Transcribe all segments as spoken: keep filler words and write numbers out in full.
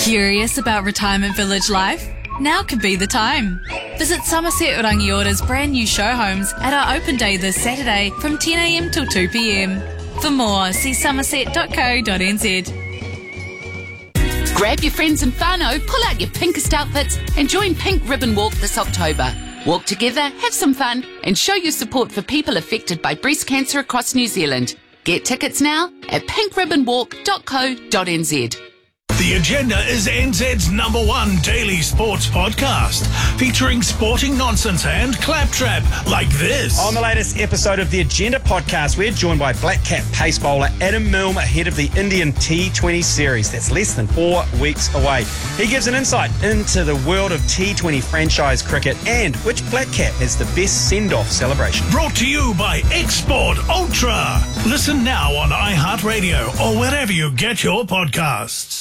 Curious about retirement village life? Now could be the time. Visit Somerset Rangiора's brand new show homes at our open day this Saturday from ten a m till two p m. For more, see somerset dot co dot n z. Grab your friends and whānau, pull out your pinkest outfits and join Pink Ribbon Walk this October. Walk together, have some fun and show your support for people affected by breast cancer across New Zealand. Get tickets now at pink ribbon walk dot co dot n z. The Agenda is N Z's number one daily sports podcast, featuring sporting nonsense and claptrap like this. On the latest episode of the Agenda podcast, we're joined by Black Cap pace bowler Adam Milne ahead of the Indian T twenty series that's less than four weeks away. He gives an insight into the world of T twenty franchise cricket and which Black Cap has the best send-off celebration. Brought to you by Export Ultra. Listen now on iHeartRadio or wherever you get your podcasts.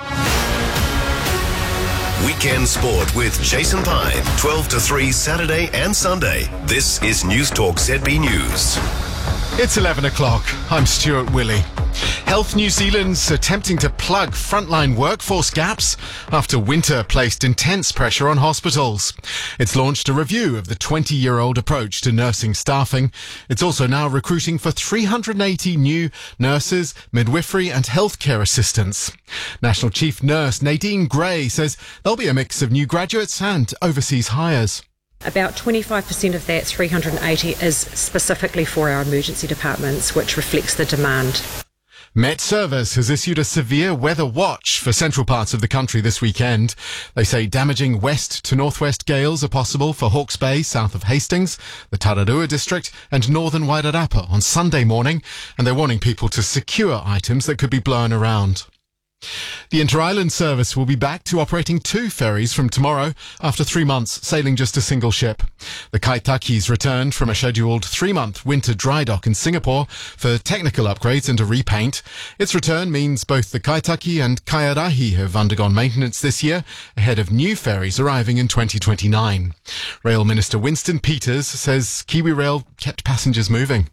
Weekend Sport with Jason Pine, twelve to three Saturday and Sunday. This is News Talk Z B News. It's eleven o'clock. I'm Stuart Willey. Health New Zealand's attempting to plug frontline workforce gaps after winter placed intense pressure on hospitals. It's launched a review of the twenty-year-old approach to nursing staffing. It's also now recruiting for three hundred eighty new nurses, midwifery and healthcare assistants. National Chief Nurse Nadine Gray says there'll be a mix of new graduates and overseas hires. About twenty-five percent of that three hundred eighty is specifically for our emergency departments, which reflects the demand. Met Service has issued a severe weather watch for central parts of the country this weekend. They say damaging west to northwest gales are possible for Hawke's Bay, south of Hastings, the Tararua district and northern Wairarapa on Sunday morning, and they're warning people to secure items that could be blown around. The Inter-Island service will be back to operating two ferries from tomorrow after three months sailing just a single ship. The Kaitakis returned from a scheduled three-month winter dry dock in Singapore for technical upgrades and a repaint. Its return means both the Kaitaki and Kaiarahi have undergone maintenance this year ahead of new ferries arriving in twenty twenty-nine. Rail Minister Winston Peters says KiwiRail kept passengers moving.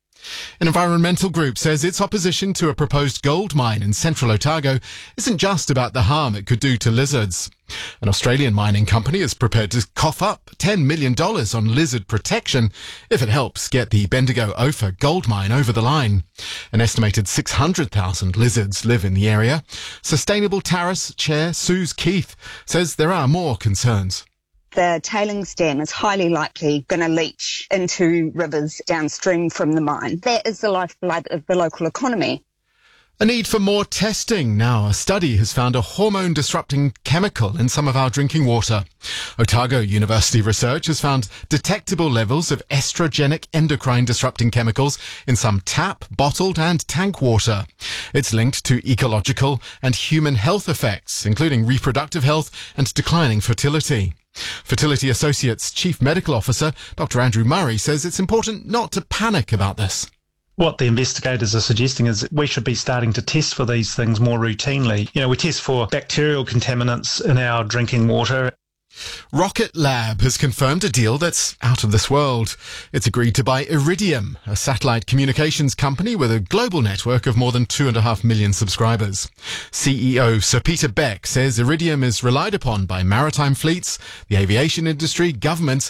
An environmental group says its opposition to a proposed gold mine in central Otago isn't just about the harm it could do to lizards. An Australian mining company is prepared to cough up ten million dollars on lizard protection if it helps get the Bendigo Ophir gold mine over the line. An estimated six hundred thousand lizards live in the area. Sustainable Terrace Chair Suze Keith says there are more concerns. The tailings dam is highly likely going to leach into rivers downstream from the mine. That is the lifeblood of the local economy. A need for more testing now. A study has found a hormone-disrupting chemical in some of our drinking water. Otago University research has found detectable levels of estrogenic endocrine-disrupting chemicals in some tap, bottled and tank water. It's linked to ecological and human health effects, including reproductive health and declining fertility. Fertility Associates Chief Medical Officer Doctor Andrew Murray says it's important not to panic about this. What the investigators are suggesting is that we should be starting to test for these things more routinely. You know, we test for bacterial contaminants in our drinking water. Rocket Lab has confirmed a deal that's out of this world. It's agreed to buy Iridium, a satellite communications company with a global network of more than two and a half million subscribers. C E O Sir Peter Beck says Iridium is relied upon by maritime fleets, the aviation industry, governments